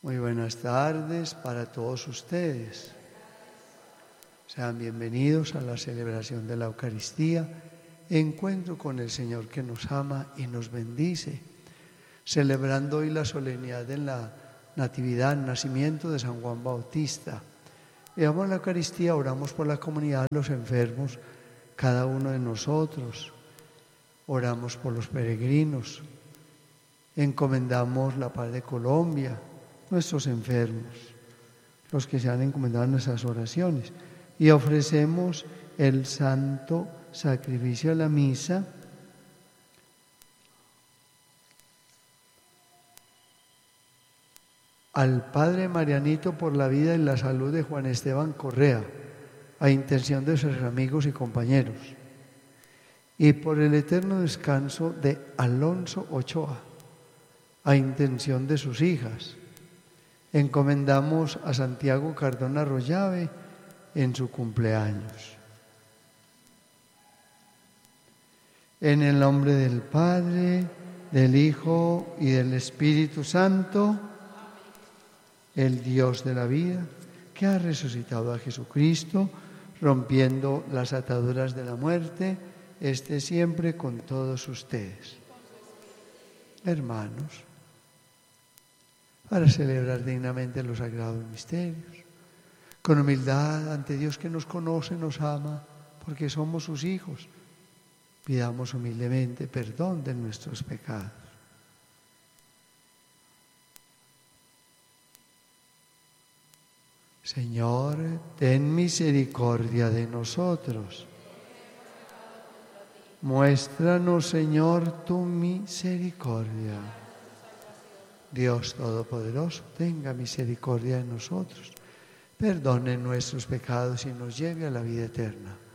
Muy buenas tardes para todos ustedes. Sean bienvenidos a la celebración de la Eucaristía, encuentro con el Señor que nos ama y nos bendice, celebrando hoy la solemnidad de la Natividad, el nacimiento de San Juan Bautista. Llevamos la Eucaristía, oramos por la comunidad, los enfermos, cada uno de nosotros, oramos por los peregrinos, encomendamos la paz de Colombia, nuestros enfermos, los que se han encomendado en nuestras oraciones, y ofrecemos el santo sacrificio de la misa al Padre Marianito por la vida y la salud de Juan Esteban Correa, a intención de sus amigos y compañeros, y por el eterno descanso de Alonso Ochoa, a intención de sus hijas. Encomendamos a Santiago Cardona Rollave en su cumpleaños. En el nombre del Padre, del Hijo y del Espíritu Santo, el Dios de la vida, que ha resucitado a Jesucristo, rompiendo las ataduras de la muerte, esté siempre con todos ustedes. Hermanos, para celebrar dignamente los sagrados misterios, con humildad ante Dios que nos conoce, nos ama, porque somos sus hijos, pidamos humildemente perdón de nuestros pecados. Señor, ten misericordia de nosotros. Muéstranos, Señor, tu misericordia. Dios Todopoderoso, tenga misericordia de nosotros, perdone nuestros pecados y nos lleve a la vida eterna.